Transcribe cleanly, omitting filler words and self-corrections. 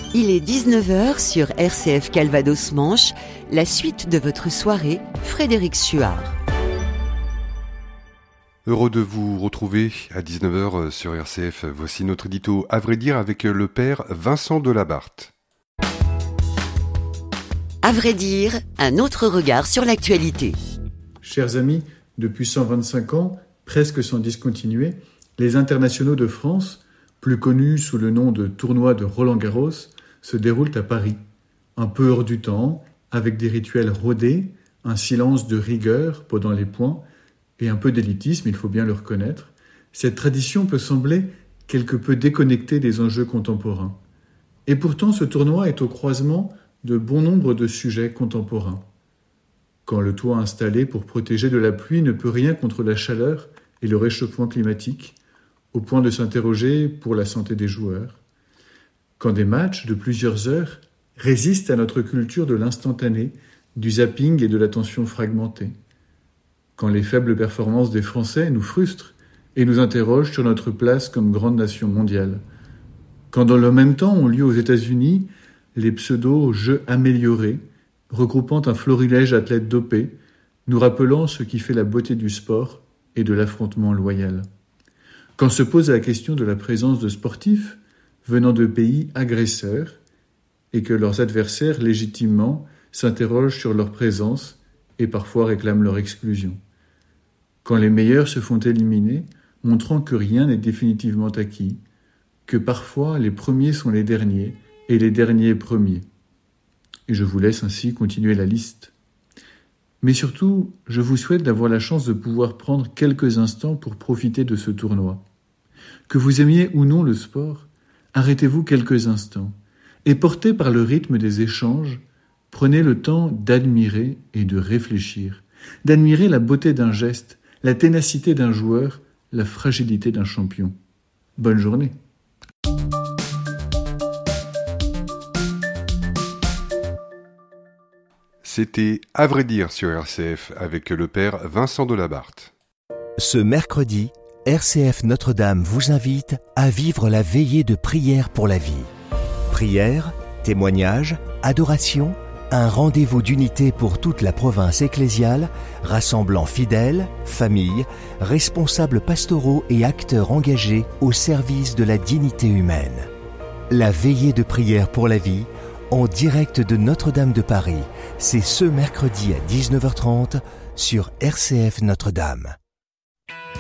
Il est 19h sur RCF Calvados Manche, la suite de votre soirée, Frédéric Suard. Heureux de vous retrouver à 19h sur RCF. Voici notre édito à vrai dire avec le père Vincent Delabarthe. À vrai dire, un autre regard sur l'actualité. Chers amis, depuis 125 ans, presque sans discontinuer, les internationaux de France, plus connus sous le nom de tournoi de Roland-Garros, se déroulent à Paris. Un peu hors du temps, avec des rituels rodés, un silence de rigueur pendant les points, et un peu d'élitisme, il faut bien le reconnaître, cette tradition peut sembler quelque peu déconnectée des enjeux contemporains. Et pourtant, ce tournoi est au croisement de bon nombre de sujets contemporains. Quand le toit installé pour protéger de la pluie ne peut rien contre la chaleur et le réchauffement climatique, au point de s'interroger pour la santé des joueurs. Quand des matchs de plusieurs heures résistent à notre culture de l'instantané, du zapping et de l'attention fragmentée. Quand les faibles performances des Français nous frustrent et nous interrogent sur notre place comme grande nation mondiale. Quand dans le même temps ont lieu aux États-Unis les pseudo-jeux améliorés, regroupant un florilège d'athlètes dopés, nous rappelant ce qui fait la beauté du sport et de l'affrontement loyal. Quand se pose la question de la présence de sportifs venant de pays agresseurs et que leurs adversaires légitimement s'interrogent sur leur présence et parfois réclament leur exclusion. Quand les meilleurs se font éliminer, montrant que rien n'est définitivement acquis, que parfois les premiers sont les derniers et les derniers premiers. Et je vous laisse ainsi continuer la liste. Mais surtout, je vous souhaite d'avoir la chance de pouvoir prendre quelques instants pour profiter de ce tournoi. Que vous aimiez ou non le sport, arrêtez-vous quelques instants et portés par le rythme des échanges, prenez le temps d'admirer et de réfléchir, d'admirer la beauté d'un geste, la ténacité d'un joueur, la fragilité d'un champion. Bonne journée. C'était à vrai dire sur RCF avec le père Vincent Delabarthe. Ce mercredi, RCF Notre-Dame vous invite à vivre la veillée de prière pour la vie. Prière, témoignage, adoration, un rendez-vous d'unité pour toute la province ecclésiale, rassemblant fidèles, familles, responsables pastoraux et acteurs engagés au service de la dignité humaine. La veillée de prière pour la vie, en direct de Notre-Dame de Paris, c'est ce mercredi à 19h30 sur RCF Notre-Dame.